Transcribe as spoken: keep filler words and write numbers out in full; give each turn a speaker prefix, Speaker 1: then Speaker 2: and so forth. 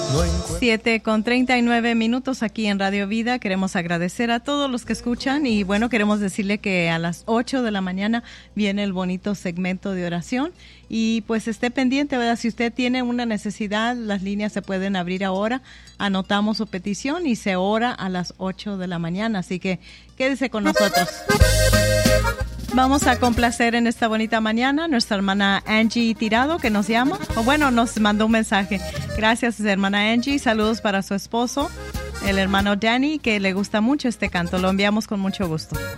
Speaker 1: Siete con treinta y nueve minutos aquí en Radio Vida. Queremos agradecer a todos los que escuchan y bueno, queremos decirle que a las ocho de la mañana viene el bonito segmento de oración y pues esté pendiente, ¿verdad? Si usted tiene una necesidad, las líneas se pueden abrir ahora, anotamos su petición y se ora a las ocho de la mañana, así que quédese con nosotros. Vamos a complacer en esta bonita mañana nuestra hermana Angie Tirado, que nos llama, o bueno, nos mandó un mensaje. Gracias, hermana Angie. Saludos para su esposo, el hermano Danny, que le gusta mucho este canto. Lo enviamos con mucho gusto.